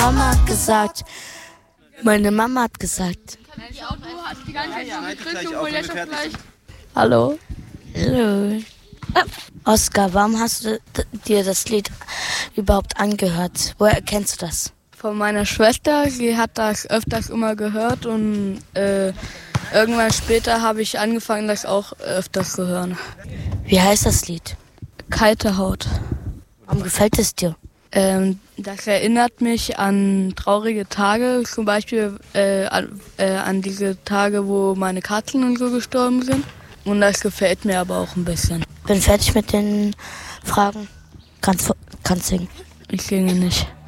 Mama hat gesagt. Meine Mama hat gesagt. Hallo? Hallo. Oskar, warum hast du dir das Lied überhaupt angehört? Woher kennst du das? Von meiner Schwester, die hat das öfters immer gehört und irgendwann später habe ich angefangen, das auch öfters zu hören. Wie heißt das Lied? Kalte Haut. Warum gefällt es dir? Das erinnert mich an traurige Tage, zum Beispiel an diese Tage, wo meine Katzen und so gestorben sind. Und das gefällt mir aber auch ein bisschen. Bin fertig mit den Fragen. Kannst singen. Ich singe nicht.